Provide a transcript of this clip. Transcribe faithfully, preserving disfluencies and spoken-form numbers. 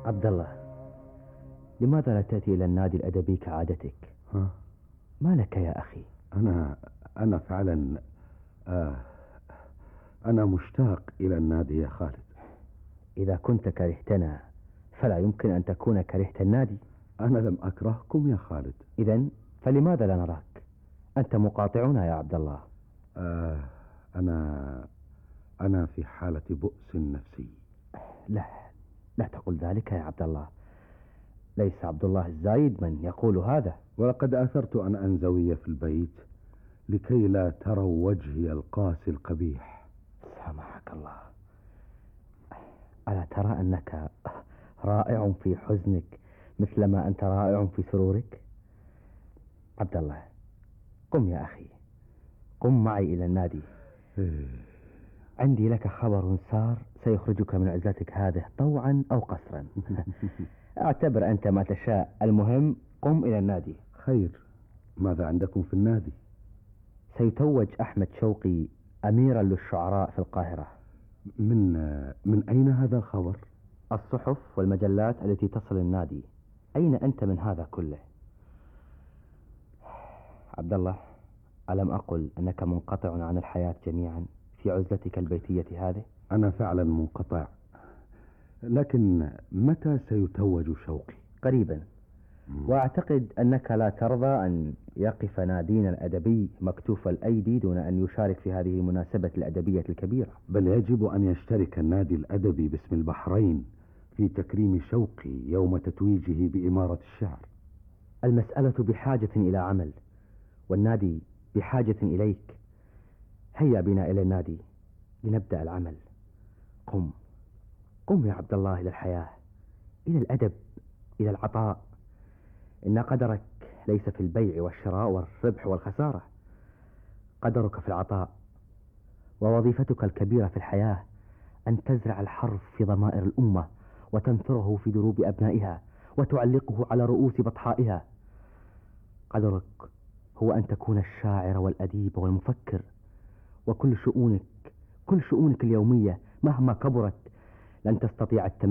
عبد الله، لماذا لا تأتي إلى النادي الأدبي كعادتك؟ ها؟ ما لك يا أخي؟ أنا أنا فعلا آه أنا مشتاق إلى النادي يا خالد. إذا كنت كرهتنا فلا يمكن أن تكون كرهت النادي. أنا لم أكرهكم يا خالد. إذن فلماذا لا نراك؟ أنت مقاطعنا يا عبد الله. آه أنا أنا في حالة بؤس نفسي. لا لا تقل ذلك يا عبد الله، ليس عبد الله الزايد من يقول هذا. ولقد آثرت أن أنزوي في البيت لكي لا تروا وجهي القاسي القبيح. سامحك الله. ألا ترى أنك رائع في حزنك مثلما أنت رائع في سرورك؟ عبد الله، قم يا أخي، قم معي إلى النادي. عندي لك خبر سار سيخرجك من عزلتك هذه طوعا أو قسرا. اعتبر أنت ما تشاء، المهم قم إلى النادي. خير، ماذا عندكم في النادي؟ سيتوج أحمد شوقي أميرا للشعراء في القاهرة. من من أين هذا الخبر؟ الصحف والمجلات التي تصل النادي. أين أنت من هذا كله؟ عبد الله، ألم أقل أنك منقطع عن الحياة جميعا في عزلتك البيتية هذه؟ أنا فعلا منقطع، لكن متى سيتوج شوقي؟ قريبا. وأعتقد أنك لا ترضى أن يقف نادينا الأدبي مكتوف الأيدي دون أن يشارك في هذه المناسبة الأدبية الكبيرة. بل يجب أن يشترك النادي الأدبي باسم البحرين في تكريم شوقي يوم تتويجه بإمارة الشعر. المسألة بحاجة إلى عمل، والنادي بحاجة إليك. هيا بنا إلى النادي لنبدأ العمل. قم قم يا عبد الله إلى الحياة، إلى الأدب، إلى العطاء. إن قدرك ليس في البيع والشراء والربح والخسارة، قدرك في العطاء. ووظيفتك الكبيرة في الحياة أن تزرع الحرف في ضمائر الأمة وتنثره في دروب أبنائها وتعلقه على رؤوس بطحائها. قدرك هو أن تكون الشاعر والأديب والمفكر. وكل شؤونك كل شؤونك اليومية مهما كبرت لن تستطيع التميز